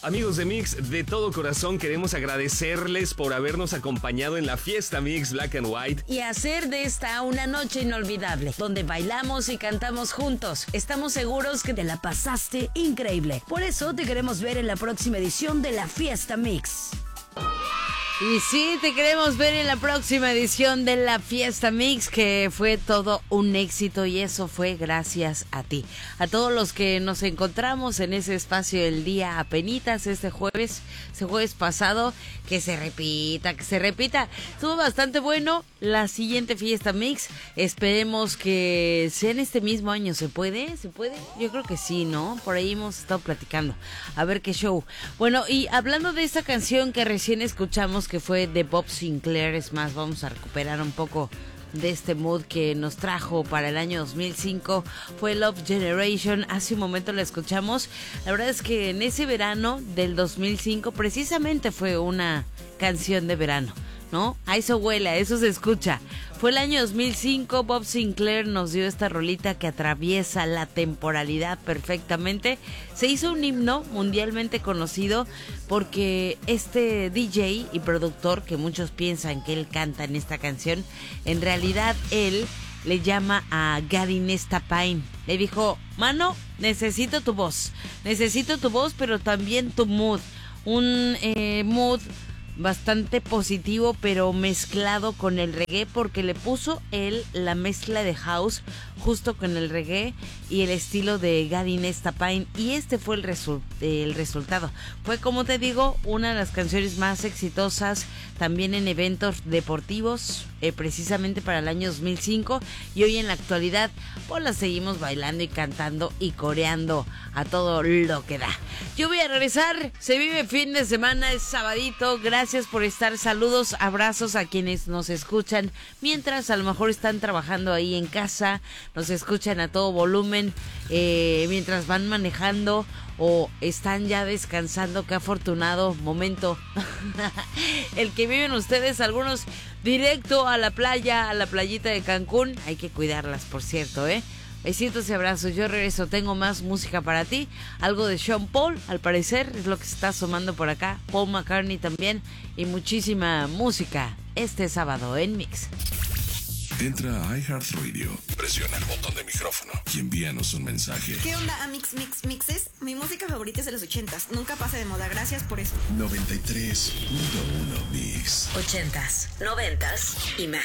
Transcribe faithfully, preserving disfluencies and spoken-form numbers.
Amigos de Mix, de todo corazón queremos agradecerles por habernos acompañado en la fiesta Mix Black and White y hacer de esta una noche inolvidable, donde bailamos y cantamos juntos. Estamos seguros que te la pasaste increíble. Por eso te queremos ver en la próxima edición de la fiesta Mix. Y sí, te queremos ver en la próxima edición de la Fiesta Mix, que fue todo un éxito y eso fue gracias a ti. A todos los que nos encontramos en ese espacio del día apenitas este jueves, ese jueves pasado, que se repita, que se repita. Estuvo bastante bueno la siguiente Fiesta Mix. Esperemos que sea en este mismo año. ¿Se puede? ¿Se puede? Yo creo que sí, ¿no? Por ahí hemos estado platicando. A ver qué show. Bueno, y hablando de esta canción que recién escuchamos, que fue de Bob Sinclair, es más, vamos a recuperar un poco de este mood que nos trajo para el año dos mil cinco, fue Love Generation. Hace un momento la escuchamos. La verdad es que en ese verano del dos mil cinco precisamente fue una canción de verano, ¿no? A eso huele, a eso se escucha. Fue el año dos mil cinco, Bob Sinclair nos dio esta rolita que atraviesa la temporalidad perfectamente. Se hizo un himno mundialmente conocido porque este D J y productor, que muchos piensan que él canta en esta canción, en realidad él le llama a Gary Nestapine. Le dijo: mano, necesito tu voz, necesito tu voz, pero también tu mood. Un eh, mood bastante positivo, pero mezclado con el reggae, porque le puso él la mezcla de house justo con el reggae y el estilo de Gary Nestapine, y este fue el, resu- el resultado. Fue, como te digo, una de las canciones más exitosas también en eventos deportivos, eh, precisamente para el año dos mil cinco, y hoy en la actualidad pues la seguimos bailando y cantando y coreando a todo lo que da. Yo voy a regresar, se vive fin de semana, es sabadito. Gracias por estar, saludos, abrazos a quienes nos escuchan mientras a lo mejor están trabajando ahí en casa, nos escuchan a todo volumen, eh, mientras van manejando o están ya descansando. Qué afortunado momento el que viven ustedes, algunos directo a la playa, a la playita de Cancún. Hay que cuidarlas, por cierto, ¿eh? Besitos y abrazos. Yo regreso, tengo más música para ti. Algo de Sean Paul, al parecer, es lo que se está asomando por acá. Paul McCartney también. Y muchísima música este sábado en Mix. Entra a iHeartRadio, presiona el botón de micrófono y envíanos un mensaje. ¿Qué onda, Amix Mix Mixes? Mi música favorita es de los ochentas. Nunca pasa de moda. Gracias por eso. noventa y tres punto uno Mix. Ochentas, noventas y más.